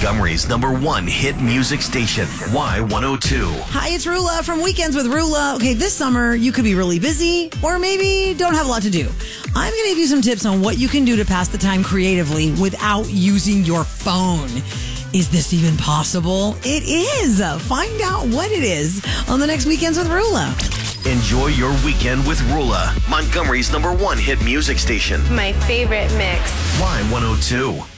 Montgomery's #1 hit music station, Y102. Hi, it's Rula from Weekends with Rula. Okay, this summer you could be really busy or maybe don't have a lot to do. I'm going to give you some tips on what you can do to pass the time creatively without using your phone. Is this even possible? It is. Find out what it is on the next Weekends with Rula. Enjoy your weekend with Rula, Montgomery's #1 hit music station, My favorite mix. Y102.